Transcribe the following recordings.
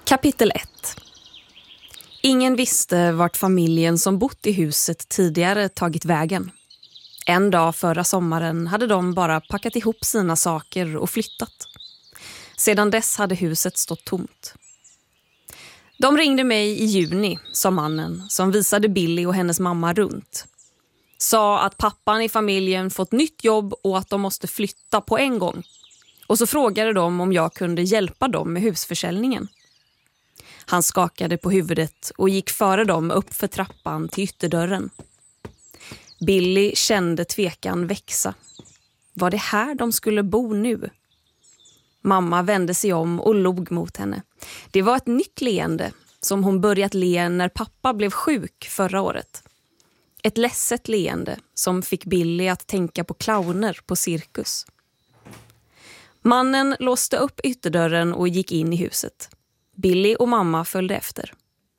Kapitel 1. Ingen visste vart familjen som bott i huset tidigare tagit vägen. En dag förra sommaren hade de bara packat ihop sina saker och flyttat. Sedan dess hade huset stått tomt. De ringde mig i juni, sa mannen som visade Billy och hennes mamma runt. Sa att pappan i familjen fått nytt jobb och att de måste flytta på en gång. Och så frågade de om jag kunde hjälpa dem med husförsäljningen. Han skakade på huvudet och gick före dem upp för trappan till ytterdörren. Billy kände tvekan växa. Var det här de skulle bo nu? Mamma vände sig om och log mot henne. Det var ett nytt leende som hon börjat le när pappa blev sjuk förra året. Ett ledset leende som fick Billy att tänka på clowner på cirkus. Mannen låste upp ytterdörren och gick in i huset. Billy och mamma följde efter.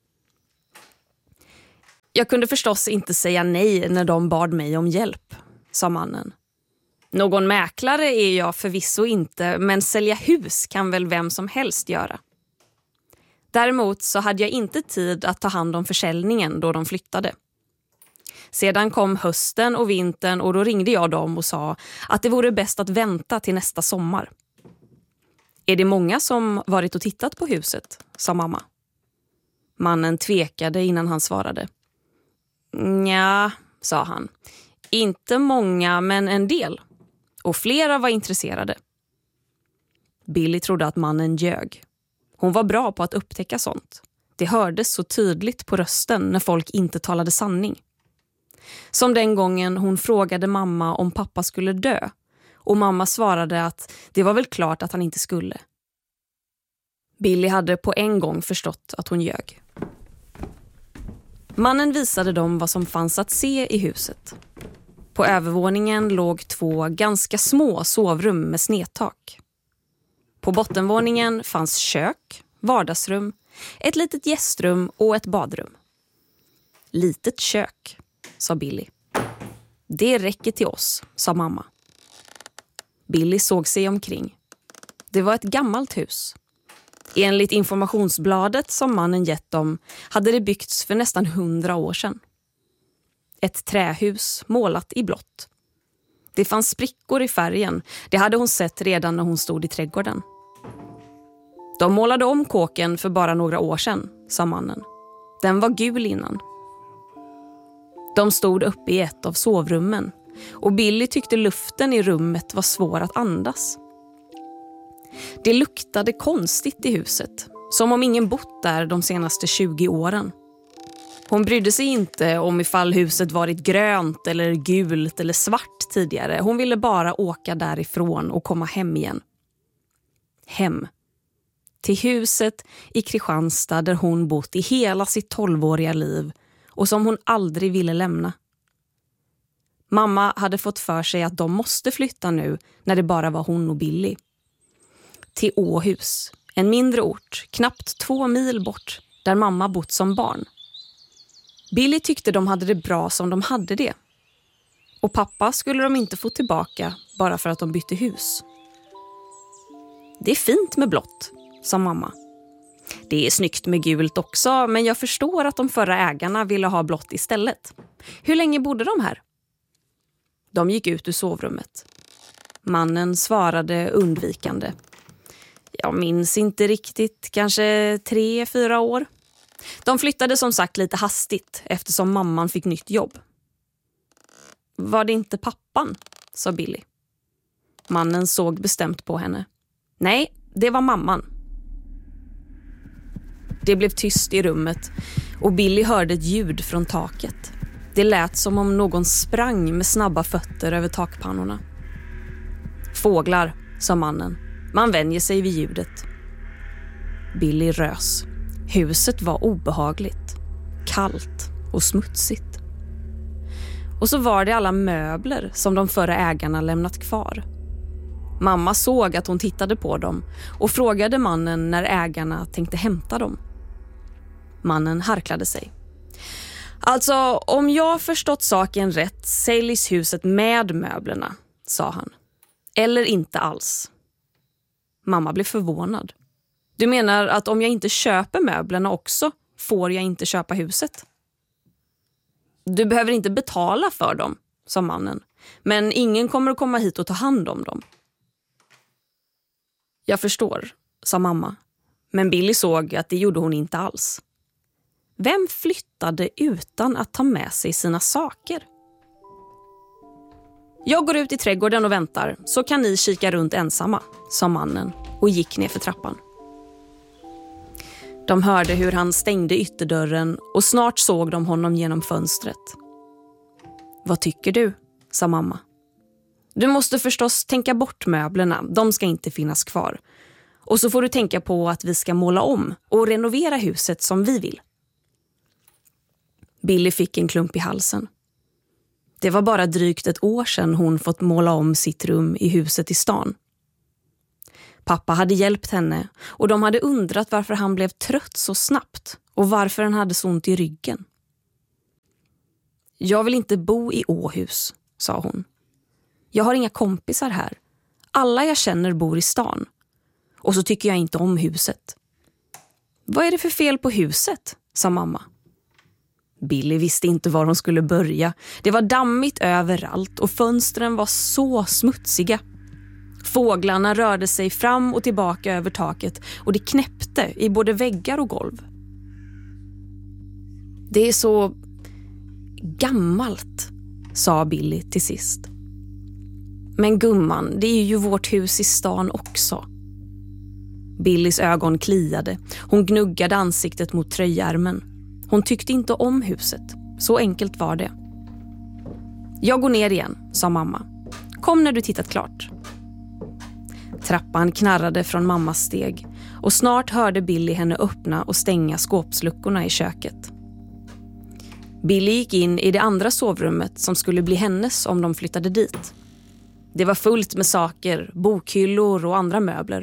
Jag kunde förstås inte säga nej när de bad mig om hjälp, sa mannen. Någon mäklare är jag förvisso inte, men sälja hus kan väl vem som helst göra. Däremot så hade jag inte tid att ta hand om försäljningen då de flyttade. Sedan kom hösten och vintern och då ringde jag dem och sa att det vore bäst att vänta till nästa sommar. Är det många som varit och tittat på huset, sa mamma. Mannen tvekade innan han svarade. Nja, sa han. Inte många, men en del. Och flera var intresserade. Billy trodde att mannen ljög. Hon var bra på att upptäcka sånt. Det hördes så tydligt på rösten när folk inte talade sanning. Som den gången hon frågade mamma om pappa skulle dö. Och mamma svarade att det var väl klart att han inte skulle. Billy hade på en gång förstått att hon ljög. Mannen visade dem vad som fanns att se i huset. På övervåningen låg 2 ganska små sovrum med snedtak. På bottenvåningen fanns kök, vardagsrum, ett litet gästrum och ett badrum. Litet kök, sa Billy. Det räcker till oss, sa mamma. Billy såg sig omkring. Det var ett gammalt hus. Enligt informationsbladet som mannen gett dem hade det byggts för nästan 100 år sedan. Ett trähus målat i blått. Det fanns sprickor i färgen. Det hade hon sett redan när hon stod i trädgården. De målade om kåken för bara några år sedan, sa mannen. Den var gul innan. De stod uppe i ett av sovrummen och Billy tyckte luften i rummet var svår att andas. Det luktade konstigt i huset, som om ingen bott där de senaste 20 åren. Hon brydde sig inte om ifall huset varit grönt eller gult eller svart tidigare. Hon ville bara åka därifrån och komma hem igen. Hem. Till huset i Kristianstad där hon bott i hela sitt 12-åriga liv och som hon aldrig ville lämna. Mamma hade fått för sig att de måste flytta nu när det bara var hon och Billy. Till Åhus, en mindre ort, knappt 2 mil bort, där mamma bott som barn. Billy tyckte de hade det bra som de hade det. Och pappa skulle de inte få tillbaka bara för att de bytte hus. Det är fint med blått, sa mamma. Det är snyggt med gult också, men jag förstår att de förra ägarna ville ha blått istället. Hur länge bodde de här? De gick ut ur sovrummet. Mannen svarade undvikande. Jag minns inte riktigt, kanske 3-4 år. De flyttade som sagt lite hastigt eftersom mamman fick nytt jobb. Var det inte pappan, sa Billy. Mannen såg bestämt på henne. Nej, det var mamman. Det blev tyst i rummet och Billy hörde ett ljud från taket. Det lät som om någon sprang med snabba fötter över takpannorna. Fåglar, sa mannen. Man vänjer sig vid ljudet. Billy rös. Huset var obehagligt. Kallt och smutsigt. Och så var det alla möbler som de förra ägarna lämnat kvar. Mamma såg att hon tittade på dem och frågade mannen när ägarna tänkte hämta dem. Mannen harklade sig. Alltså, om jag förstått saken rätt säljs huset med möblerna, sa han. Eller inte alls. Mamma blev förvånad. Du menar att om jag inte köper möblerna också får jag inte köpa huset? Du behöver inte betala för dem, sa mannen. Men ingen kommer att komma hit och ta hand om dem. Jag förstår, sa mamma. Men Billy såg att det gjorde hon inte alls. Vem flyttade utan att ta med sig sina saker? Jag går ut i trädgården och väntar, så kan ni kika runt ensamma, sa mannen och gick ner för trappan. De hörde hur han stängde ytterdörren och snart såg de honom genom fönstret. Vad tycker du? Sa mamma. Du måste förstås tänka bort möblerna, de ska inte finnas kvar. Och så får du tänka på att vi ska måla om och renovera huset som vi vill. Billy fick en klump i halsen. Det var bara drygt ett år sedan hon fått måla om sitt rum i huset i stan. Pappa hade hjälpt henne och de hade undrat varför han blev trött så snabbt och varför han hade så ont i ryggen. Jag vill inte bo i Åhus, sa hon. Jag har inga kompisar här. Alla jag känner bor i stan. Och så tycker jag inte om huset. Vad är det för fel på huset? Sa mamma. Billy visste inte var hon skulle börja. Det var dammigt överallt och fönstren var så smutsiga. Fåglarna rörde sig fram och tillbaka över taket och det knäppte i både väggar och golv. Det är så gammalt, sa Billy till sist. Men gumman, det är ju vårt hus i stan också. Billys ögon kliade. Hon gnuggade ansiktet mot tröjärmen. Hon tyckte inte om huset. Så enkelt var det. Jag går ner igen, sa mamma. Kom när du tittat klart. Trappan knarrade från mammas steg och snart hörde Billy henne öppna och stänga skåpsluckorna i köket. Billy gick in i det andra sovrummet som skulle bli hennes om de flyttade dit. Det var fullt med saker, bokhyllor och andra möbler.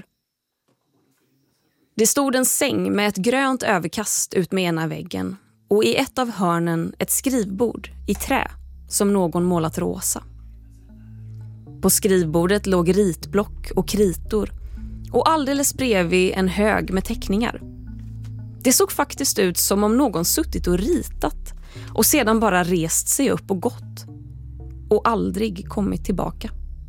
Det stod en säng med ett grönt överkast ut med ena väggen och i ett av hörnen ett skrivbord i trä som någon målat rosa. På skrivbordet låg ritblock och kritor och alldeles bredvid en hög med teckningar. Det såg faktiskt ut som om någon suttit och ritat och sedan bara rest sig upp och gått och aldrig kommit tillbaka.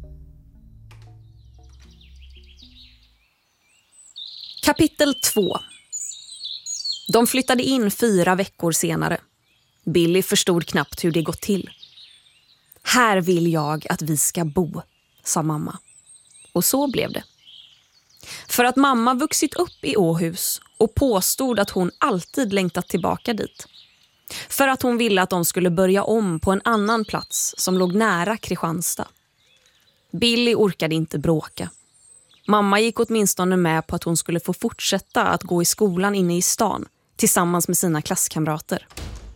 Kapitel 2. De flyttade in 4 veckor senare. Billy förstod knappt hur det gått till. Här vill jag att vi ska bo, sa mamma. Och så blev det. För att mamma vuxit upp i Åhus och påstod att hon alltid längtat tillbaka dit. För att hon ville att de skulle börja om på en annan plats som låg nära Kristianstad. Billy orkade inte bråka. Mamma gick åtminstone med på att hon skulle få fortsätta att gå i skolan inne i stan tillsammans med sina klasskamrater.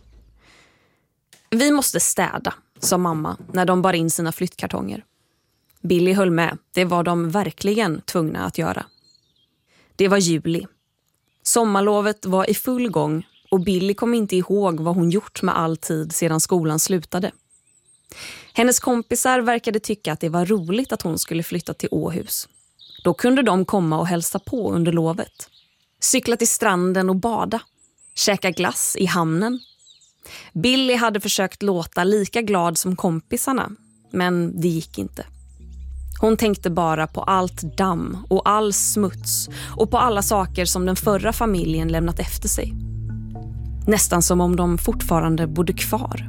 Vi måste städa, sa mamma när de bar in sina flyttkartonger. Billy höll med, det var de verkligen tvungna att göra. Det var juli. Sommarlovet var i full gång och Billy kom inte ihåg vad hon gjort med all tid sedan skolan slutade. Hennes kompisar verkade tycka att det var roligt att hon skulle flytta till Åhus. Då kunde de komma och hälsa på under lovet. Cykla till stranden och bada. Käka glass i hamnen. Billy hade försökt låta lika glad som kompisarna, men det gick inte. Hon tänkte bara på allt damm och all smuts och på alla saker som den förra familjen lämnat efter sig. Nästan som om de fortfarande bodde kvar.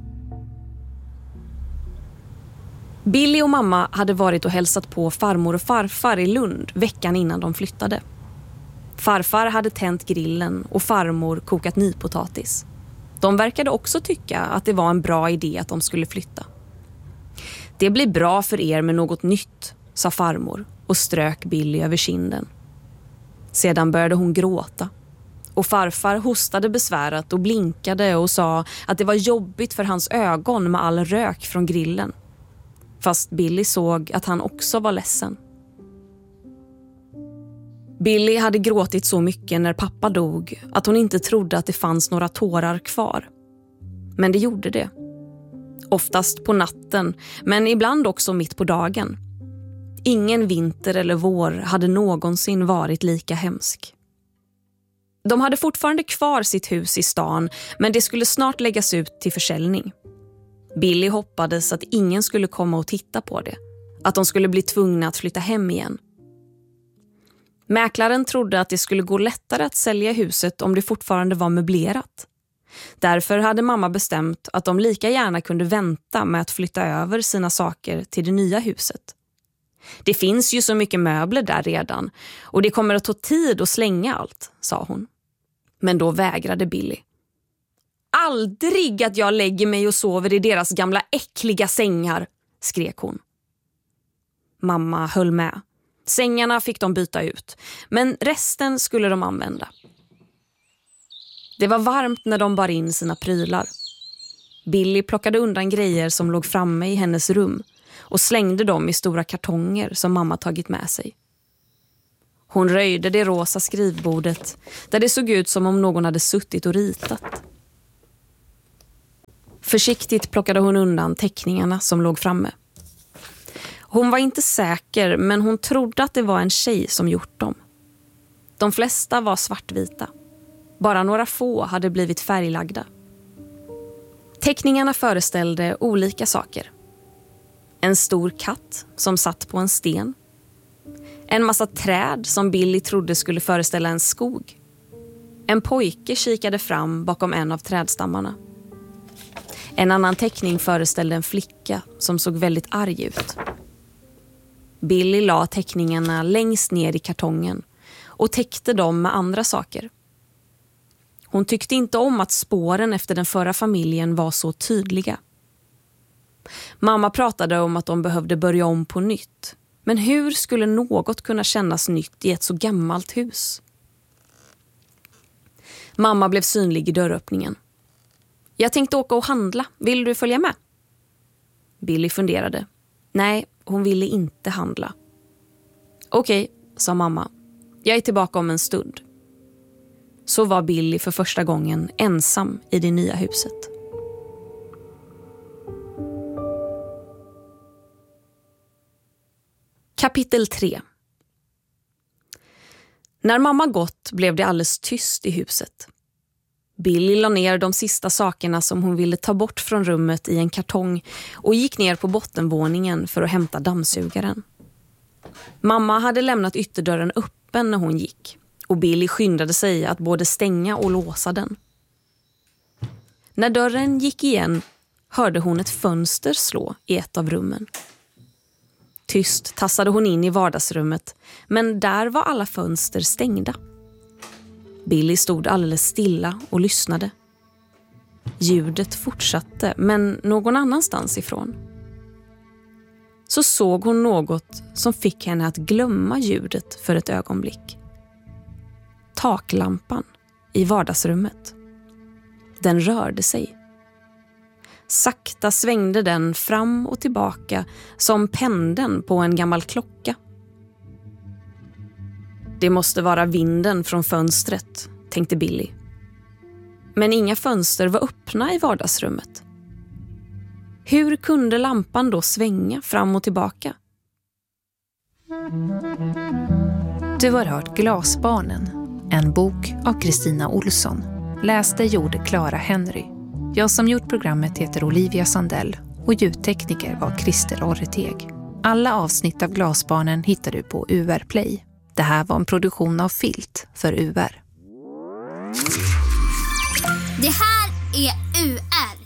Billy och mamma hade varit och hälsat på farmor och farfar i Lund veckan innan de flyttade. Farfar hade tänt grillen och farmor kokat nypotatis. De verkade också tycka att det var en bra idé att de skulle flytta. Det blir bra för er med något nytt, sa farmor och strök Billy över kinden. Sedan började hon gråta. Och farfar hostade besvärat och blinkade och sa att det var jobbigt för hans ögon med all rök från grillen. Fast Billy såg att han också var ledsen. Billy hade gråtit så mycket när pappa dog att hon inte trodde att det fanns några tårar kvar. Men det gjorde det. Oftast på natten, men ibland också mitt på dagen. Ingen vinter eller vår hade någonsin varit lika hemsk. De hade fortfarande kvar sitt hus i stan, men det skulle snart läggas ut till försäljning. Billy hoppades att ingen skulle komma och titta på det. Att de skulle bli tvungna att flytta hem igen. Mäklaren trodde att det skulle gå lättare att sälja huset om det fortfarande var möblerat. Därför hade mamma bestämt att de lika gärna kunde vänta med att flytta över sina saker till det nya huset. Det finns ju så mycket möbler där redan och det kommer att ta tid att slänga allt, sa hon. Men då vägrade Billy. Aldrig att jag lägger mig och sover i deras gamla äckliga sängar, skrek hon. Mamma höll med. Sängarna fick de byta ut, men resten skulle de använda. Det var varmt när de bar in sina prylar. Billy plockade undan grejer som låg framme i hennes rum och slängde dem i stora kartonger som mamma tagit med sig. Hon röjde det rosa skrivbordet där det såg ut som om någon hade suttit och ritat. Försiktigt plockade hon undan teckningarna som låg framme. Hon var inte säker, men hon trodde att det var en tjej som gjort dem. De flesta var svartvita. Bara några få hade blivit färglagda. Teckningarna föreställde olika saker. En stor katt som satt på en sten. En massa träd som Billy trodde skulle föreställa en skog. En pojke kikade fram bakom en av trädstammarna. En annan teckning föreställde en flicka som såg väldigt arg ut. Billy la teckningarna längst ner i kartongen och täckte dem med andra saker. Hon tyckte inte om att spåren efter den förra familjen var så tydliga. Mamma pratade om att de behövde börja om på nytt. Men hur skulle något kunna kännas nytt i ett så gammalt hus? Mamma blev synlig i dörröppningen. Jag tänkte åka och handla. Vill du följa med? Billy funderade. Nej, hon ville inte handla. Okej, sa mamma. Jag är tillbaka om en stund. Så var Billy för första gången ensam i det nya huset. Kapitel 3. När mamma gått blev det alldeles tyst i huset. Billy la ner de sista sakerna som hon ville ta bort från rummet i en kartong och gick ner på bottenvåningen för att hämta dammsugaren. Mamma hade lämnat ytterdörren öppen när hon gick och Billy skyndade sig att både stänga och låsa den. När dörren gick igen hörde hon ett fönster slå i ett av rummen. Tyst tassade hon in i vardagsrummet, men där var alla fönster stängda. Billy stod alldeles stilla och lyssnade. Ljudet fortsatte, men någon annanstans ifrån. Så såg hon något som fick henne att glömma ljudet för ett ögonblick. Taklampan i vardagsrummet. Den rörde sig. Sakta svängde den fram och tillbaka som pendeln på en gammal klocka. Det måste vara vinden från fönstret, tänkte Billy. Men inga fönster var öppna i vardagsrummet. Hur kunde lampan då svänga fram och tillbaka? Du har hört Glasbarnen, en bok av Kristina Olsson. Läste gjorde Clara Henry. Jag som gjort programmet heter Olivia Sandell och ljudtekniker var Christer Orreteg. Alla avsnitt av Glasbarnen hittar du på UR Play. Det här var en produktion av Filt för UR. Det här är UR.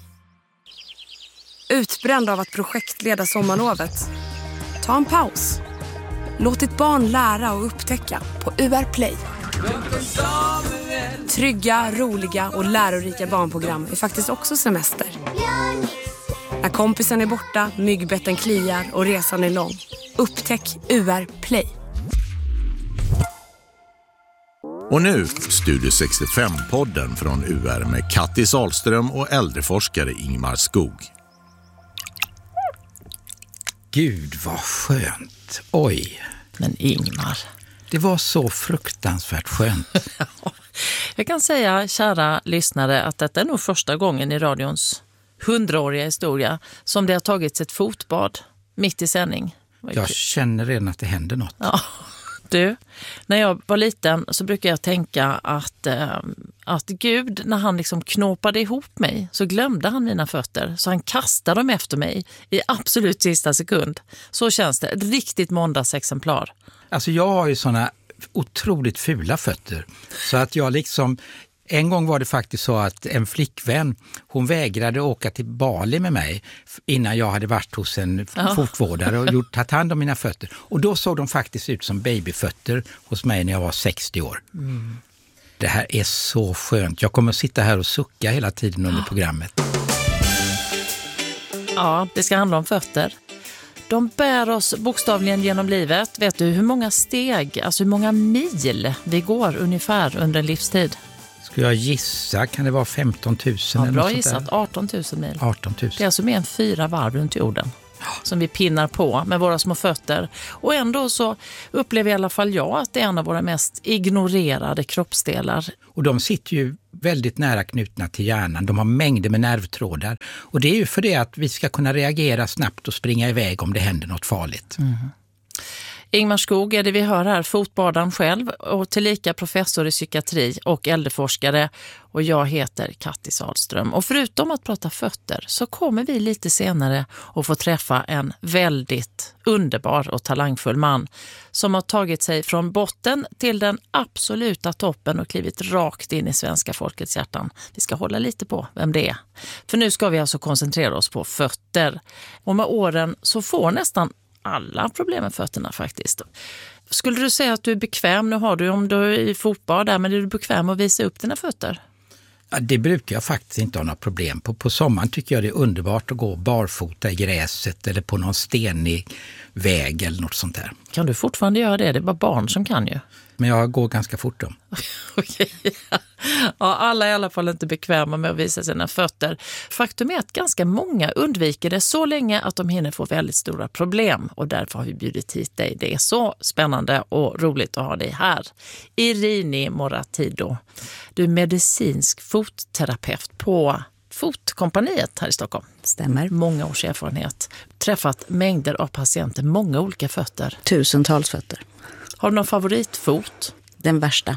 Utbränd av att projektleda sommarlovet? Ta en paus. Låt ditt barn lära och upptäcka på UR Play. Trygga, roliga och lärorika barnprogram är faktiskt också semester. När kompisen är borta, myggbetten kliar och resan är lång. Upptäck UR Play. Och nu Studio 65-podden från UR med Kattis Ahlström och äldreforskare Ingmar Skog. Gud vad skönt. Oj. Men Ingmar. Det var så fruktansvärt skönt. Jag kan säga, kära lyssnare, att detta är nog första gången i radions 100-åriga historia som det har tagits ett fotbad mitt i sändning. Jag känner redan att det händer något. Ja, Du, när jag var liten så brukar jag tänka att Gud, när han liksom knåpade ihop mig, så glömde han mina fötter. Så han kastade dem efter mig i absolut sista sekund. Så känns det. Ett riktigt måndagsexemplar. Alltså jag har ju såna otroligt fula fötter. Så att jag liksom... En gång var det faktiskt så att en flickvän, hon vägrade åka till Bali med mig innan jag hade varit hos en fotvårdare och tagit hand om mina fötter. Och då såg de faktiskt ut som babyfötter hos mig när jag var 60 år. Mm. Det här är så skönt. Jag kommer att sitta här och sucka hela tiden under programmet. Ja, det ska handla om fötter. De bär oss bokstavligen genom livet. Vet du hur många steg, alltså hur många mil vi går ungefär under en livstid? Ska jag gissa? Kan det vara 15 000? Ja, bra gissat. 18 000 mil. 18 000. Det är alltså mer än 4 varv runt jorden som vi pinnar på med våra små fötter. Och ändå så upplever i alla fall jag att det är en av våra mest ignorerade kroppsdelar. Och de sitter ju väldigt nära knutna till hjärnan. De har mängder med nervtrådar. Och det är ju för det att vi ska kunna reagera snabbt och springa iväg om det händer något farligt. Mm. Ingmar Skog är det vi hör här, fotbadaren själv och tillika professor i psykiatri och äldreforskare. Och jag heter Kattis Ahlström. Och förutom att prata fötter så kommer vi lite senare att få träffa en väldigt underbar och talangfull man som har tagit sig från botten till den absoluta toppen och klivit rakt in i svenska folkets hjärtan. Vi ska hålla lite på vem det är. För nu ska vi alltså koncentrera oss på fötter. Och med åren så får nästan alla problem med fötterna faktiskt. Skulle du säga att du är bekväm, nu har du om du är i fotboll där, men är du bekväm att visa upp dina fötter? Ja, det brukar jag faktiskt inte ha några problem på. På sommaren tycker jag det är underbart att gå barfota i gräset eller på någon stenig väg eller något sånt där. Kan du fortfarande göra det? Det är bara barn som kan ju. Men jag går ganska fort då. Okej. Ja, alla är i alla fall inte bekväma med att visa sina fötter. Faktum är att ganska många undviker det så länge att de hinner få väldigt stora problem. Och därför har vi bjudit hit dig. Det är så spännande och roligt att ha dig här. Irini Moratido. Du är medicinsk fotterapeut på Fotkompaniet här i Stockholm. Stämmer. Många års erfarenhet. Träffat mängder av patienter, många olika fötter. Tusentals fötter. Har du någon favoritfot? Den värsta.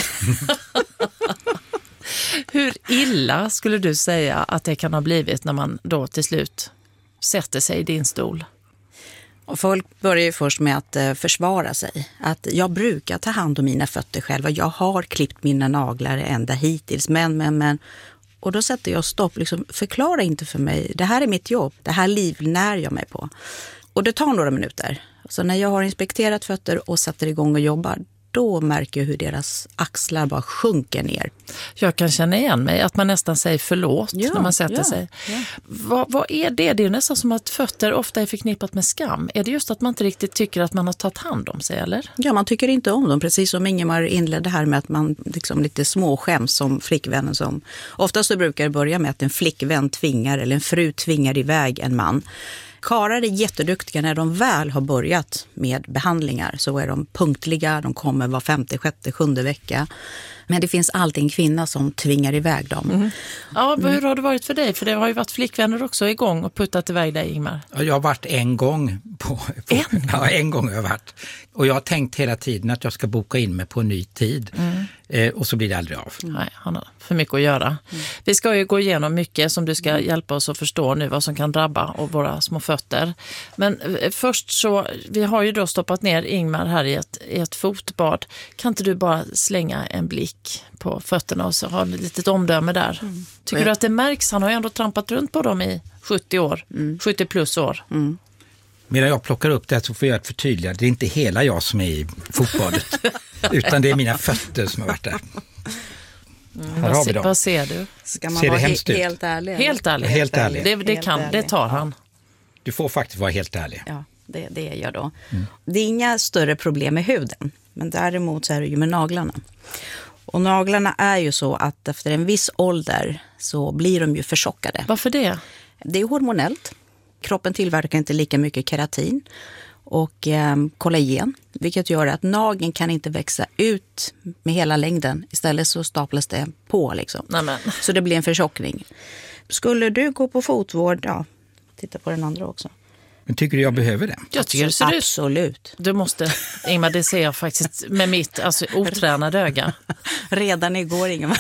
Hur illa skulle du säga att det kan ha blivit när man då till slut sätter sig i din stol? Och folk börjar ju först med att försvara sig. Att jag brukar ta hand om mina fötter själv. Jag har klippt mina naglar ända hittills. Men. Och då sätter jag stopp. Liksom, förklara inte för mig. Det här är mitt jobb. Det här livnär jag mig på. Och det tar några minuter. Så när jag har inspekterat fötter och sätter igång och jobbar, då märker jag hur deras axlar bara sjunker ner. Jag kan känna igen mig att man nästan säger förlåt när man sätter sig. Ja. Vad är det? Det är nästan som att fötter ofta är förknippat med skam. Är det just att man inte riktigt tycker att man har tagit hand om sig, eller? Ja, man tycker inte om dem. Precis som Ingemar inledde här med att man liksom lite småskäms som flickvännen som... Oftast så brukar det börja med att en flickvän tvingar eller en fru tvingar iväg en man. Karlar är jätteduktiga när de väl har börjat med behandlingar. Så är de punktliga, de kommer var 5:e, 6:e, 7:e vecka. Men det finns alltid en kvinna som tvingar iväg dem. Mm. Ja, hur har det varit för dig? För det har ju varit flickvänner också igång och puttat iväg dig, Ingmar. Ja, jag har varit en gång. Ja, en gång har jag varit. Och jag har tänkt hela tiden att jag ska boka in mig på en ny tid. Och så blir det aldrig av. Nej, han har för mycket att göra. Vi ska ju gå igenom mycket som du ska hjälpa oss att förstå nu vad som kan drabba av våra små fötter. Men först så, vi har ju då stoppat ner Ingmar här i ett fotbad. Kan inte du bara slänga en blick på fötterna och så ha ett litet omdöme där? Tycker du att det märks? Han har ju ändå trampat runt på dem i 70 år, 70 plus år. Medan jag plockar upp det så får jag ett förtydligande. Det är inte hela jag som är i fotbadet. Utan det är mina fötter som har varit där. Här har vi dem. Vad ser du? Ska man ser vara helt ärlig? Helt ärlig. Helt ärlig. Det tar han. Du får faktiskt vara helt ärlig. Ja, det är jag då. Det är inga större problem med huden. Men däremot så är det ju med naglarna. Och naglarna är ju så att efter en viss ålder så blir de ju förtjockade. Varför det? Det är hormonellt. Kroppen tillverkar inte lika mycket keratin och kollagen. Vilket gör att nageln kan inte växa ut med hela längden. Istället så staplas det på liksom. Nämen. Så det blir en förtjockning. Skulle du gå på fotvård, ja, titta på den andra också. Men tycker du jag behöver det? Jag tycker det ser ut. Absolut. Du måste, Ingmar, det ser jag faktiskt med mitt otränade öga. Redan igår, Ingmar.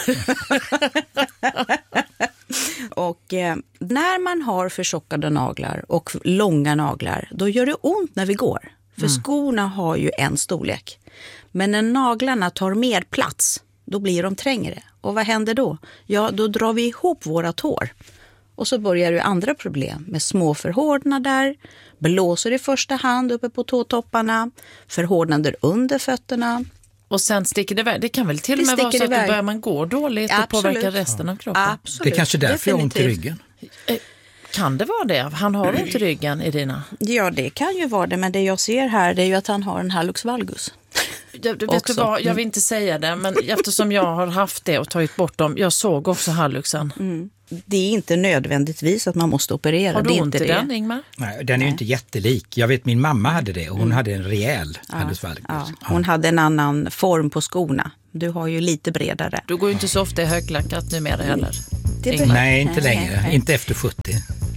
Och när man har förtjockade naglar och långa naglar, då gör det ont när vi går. För skorna har ju en storlek. Men när naglarna tar mer plats, då blir de trängre. Och vad händer då? Ja, då drar vi ihop våra tår. Och så börjar ju andra problem med små förhårdnader, blåser i första hand uppe på tåtopparna, förhårdnader under fötterna. Och sen sticker det iväg. Det kan väl till och med vara så att då börjar man gå dåligt och påverka resten av kroppen. Absolut. Det är kanske därför jag har ont i ryggen. Kan det vara det? Han har ont i ryggen, Irina. Ja, det kan ju vara det. Men det jag ser här, det är ju att han har en hallux valgus. Du vet du vad, jag vill inte säga det, men eftersom jag har haft det och tagit bort dem, jag såg också halluxen. Det är inte nödvändigtvis att man måste operera. Har du det är ont inte i den, Ingmar? Nej, den är ju inte jättelik. Jag vet min mamma hade det och hon hade en rejäl hallux valgus. Ja. Hon hade en annan form på skorna. Du har ju lite bredare. Du går ju inte så ofta i höglackat numera heller. Nej, inte längre. Inte efter 70.